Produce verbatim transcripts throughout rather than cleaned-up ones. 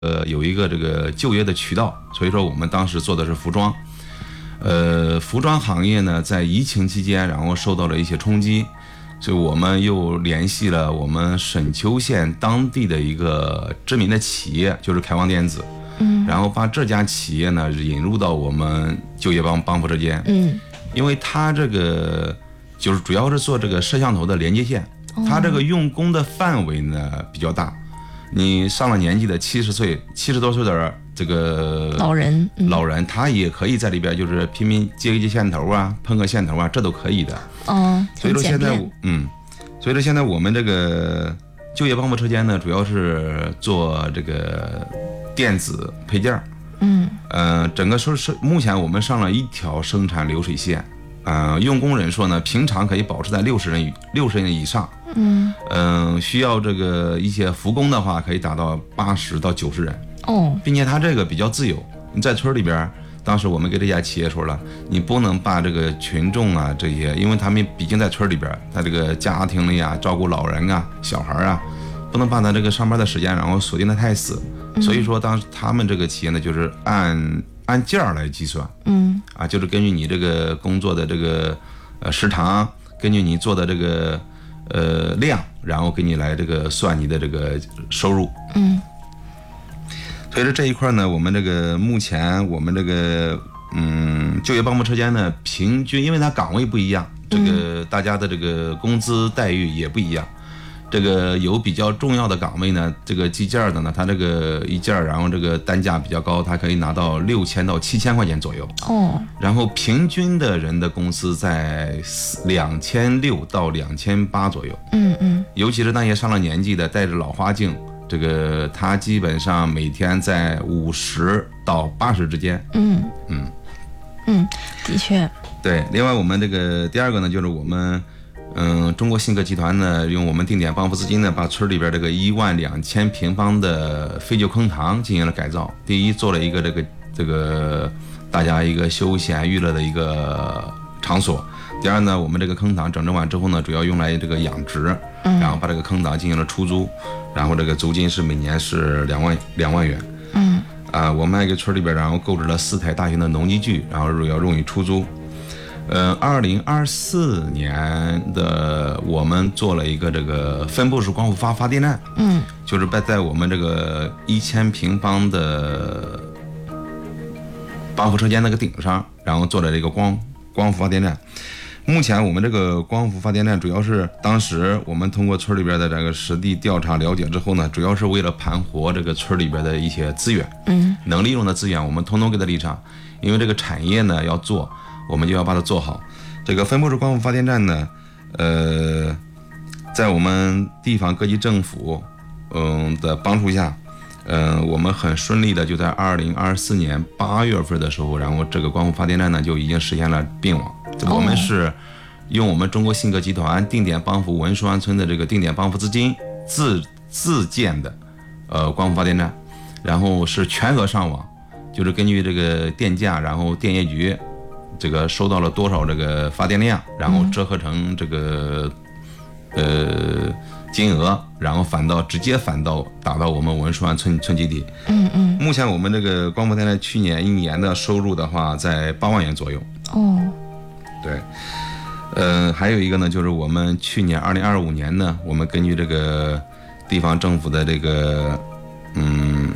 呃有一个这个就业的渠道，所以说我们当时做的是服装。呃，服装行业呢，在疫情期间，然后受到了一些冲击，所以我们又联系了我们沈丘县当地的一个知名的企业，就是开旺电子，嗯，然后把这家企业呢引入到我们就业帮帮扶车间，嗯，因为它这个就是主要是做这个摄像头的连接线，它这个用工的范围呢比较大。你上了年纪的七十岁、七十多岁的这个老人， 嗯、老人他也可以在里边就是拼命接一接线头啊，喷个线头啊，这都可以的。 哦， 所以说现在，嗯，所以说现在我们这个就业帮扶车间呢，主要是做这个电子配件，嗯，呃，整个是是目前我们上了一条生产流水线。呃，用工人数呢，平常可以保持在六十人以六十人以上，嗯，呃，需要这个一些复工的话，可以达到八十到九十人，哦，并且它这个比较自由。你在村里边，当时我们给这家企业说了，你不能把这个群众啊这些，因为他们毕竟在村里边，他这个家庭里啊，照顾老人啊、小孩啊，不能把他这个上班的时间然后锁定的太死。嗯、所以说，当时他们这个企业呢，就是按。按件儿来计算，嗯，啊，就是根据你这个工作的这个呃时长，根据你做的这个呃量，然后给你来这个算你的这个收入，嗯。所以说这一块呢，我们这个目前我们这个嗯就业帮扶车间呢，平均因为它岗位不一样，这个大家的这个工资待遇也不一样。这个有比较重要的岗位呢，这个计件的呢，它这个一件，然后这个单价比较高，它可以拿到六千到七千块钱左右。哦。然后平均的人的工资在两千六到两千八左右。嗯嗯。尤其是那些上了年纪的，戴着老花镜，这个他基本上每天在五十到八十之间。嗯嗯嗯，的确。 对，另外我们这个第二个呢，就是我们。嗯，中国信科集团呢，用我们定点帮扶资金呢，把村里边这个一万两千平方的废旧坑塘进行了改造。第一，做了一个这个这个大家一个休闲娱乐的一个场所。第二呢，我们这个坑塘整治完之后呢，主要用来这个养殖，然后把这个坑塘进行了出租，然后这个租金是每年是两万两万元。嗯，啊，我们还给村里边然后购置了四台大型的农机具，然后要用于出租。呃，二零二四年的我们做了一个这个分布式光伏发发电站，嗯，就是在在我们这个一千平方的帮扶车间那个顶上，然后做了这个光光伏发电站。目前我们这个光伏发电站主要是当时我们通过村里边的这个实地调查了解之后呢，主要是为了盘活这个村里边的一些资源，嗯，能利用的资源我们通通给它立上，因为这个产业呢要做。我们就要把它做好。这个分布式光伏发电站呢，呃，在我们地方各级政府嗯的帮助下，嗯、呃，我们很顺利的就在二零二四年八月份的时候，然后这个光伏发电站呢就已经实现了并网。我们是用我们中国信科集团定点帮扶文书安村的这个定点帮扶资金自自建的呃光伏发电站，然后是全额上网，就是根据这个电价，然后电业局。这个收到了多少这个发电量，然后折合成这个、嗯、呃金额，然后返到直接返到打到我们文书安村村基地。嗯嗯。目前我们这个光伏电站去年一年的收入的话，在八万元左右。哦。对。呃，还有一个呢，就是我们去年二零二五年呢，我们根据这个地方政府的这个嗯。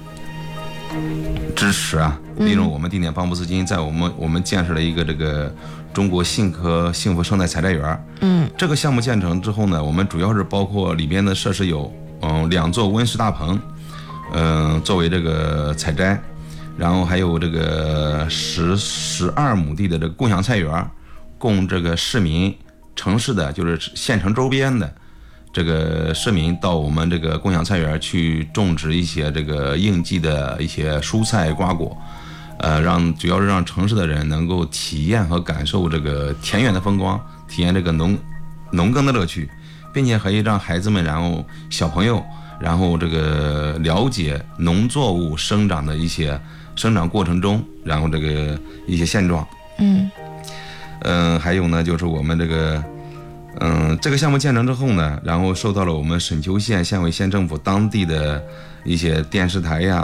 支持啊，利用我们定点帮扶资金，在我们我们建设了一个这个中国信科幸福生态采摘园。嗯，这个项目建成之后呢，我们主要是包括里边的设施有，嗯，两座温室大棚，嗯，作为这个采摘，然后还有这个十十二亩地的这个共享菜园，供这个市民、城市的就是县城周边的。这个市民到我们这个共享菜园去种植一些这个应季的一些蔬菜瓜果，呃，让主要是让城市的人能够体验和感受这个田园的风光，体验这个农农耕的乐趣，并且可以让孩子们，然后小朋友，然后这个了解农作物生长的一些生长过程中，然后这个一些现状。嗯，嗯、呃，还有呢，就是我们这个。 嗯，这个项目建成之后呢，然后受到了我们沈丘县县委县政府当地的一些电视台呀、